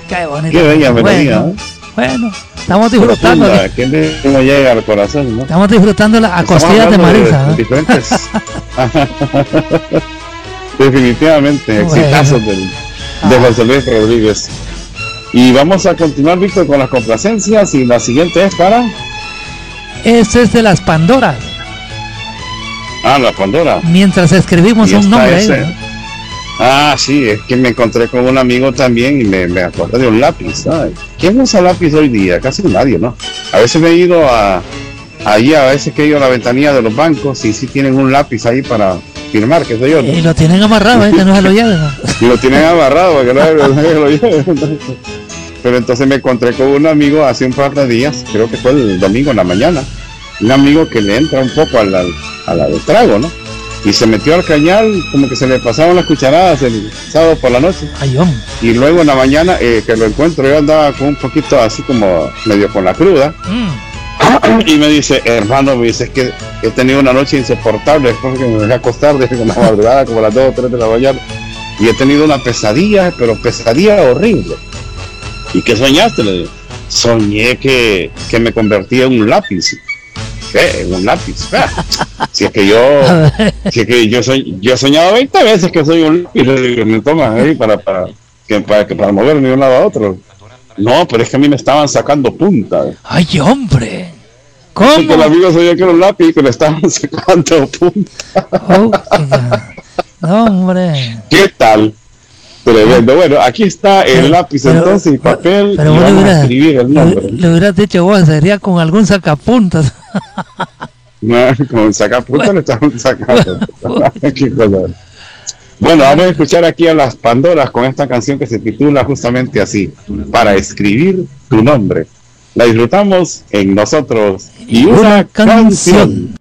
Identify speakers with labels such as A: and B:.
A: Qué bonito.
B: Qué bella melodía.
A: Bueno, estamos disfrutando.
B: Que no llega al corazón, ¿no?
A: Estamos disfrutando a costillas de Marisa.
B: Diferentes. Definitivamente, exitazos de José Luis Rodríguez. Y vamos a continuar, Víctor, con las complacencias. Y la siguiente es para...
A: Este es de las Pandoras.
B: La Pandora.
A: Mientras escribimos un nombre.
B: Sí, es que me encontré con un amigo también y me acordé de un lápiz, ¿sabes? ¿Quién usa lápiz hoy día? Casi nadie, ¿no? A veces me he ido allí, a veces que he ido a la ventanilla de los bancos y sí tienen un lápiz ahí para firmar, qué sé yo, ¿no?
A: Y lo tienen amarrado, que no se lo lleven, ¿no?
B: Y lo tienen amarrado para que no se lo lleven. Pero entonces me encontré con un amigo hace un par de días, creo que fue el domingo en la mañana, un amigo que le entra un poco a la del trago, ¿no? Y se metió al cañal, como que se le pasaban las cucharadas el sábado por la noche.
A: Ay, hombre.
B: Y luego en la mañana, que lo encuentro, yo andaba con un poquito así como medio con la cruda. Y me dice, hermano, me dice, es que he tenido una noche insoportable, después que me dejé acostar desde la madrugada, como a las 2 o 3 de la mañana. Y he tenido una pesadilla, pero pesadilla horrible. ¿Y qué soñaste? Le digo, soñé que me convertía en un lápiz. ¿Qué? ¿En un lápiz? Si es que yo he soñado 20 veces que soy un lápiz, le digo, me toman ahí para moverme de un lado a otro. No, pero es que a mí me estaban sacando punta.
A: Ay, hombre. ¿Cómo?
B: Porque el amigo sabía que era un lápiz que le estaban sacando punta.
A: No, hombre.
B: ¿Qué tal? Tremendo. Bueno, aquí está el lápiz entonces y papel.
A: Pero
B: y
A: vos
B: vamos a escribir el nombre.
A: le hubieras dicho vos, sería con algún sacapuntas.
B: No, con sacapuntas le estaban sacando. Qué cosa. Bueno, vamos a escuchar aquí a las Pandoras con esta canción que se titula justamente así, Para escribir tu nombre. La disfrutamos en Nosotros y una canción.